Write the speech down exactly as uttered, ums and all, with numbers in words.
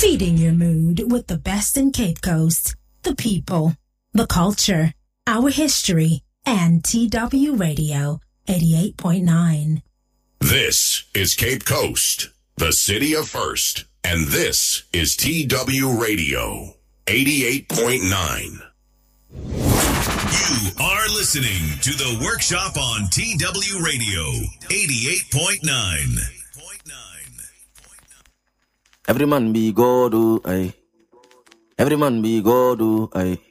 Feeding your mood with the best in Cape Coast, the people, the culture, our history, and T W Radio eighty-eight point nine. This is Cape Coast, the city of first, and this is T W Radio eighty-eight point nine. You are listening to The Workshop on T W Radio eighty-eight point nine. Every man be God, oh, aye. Every man be God, oh, aye.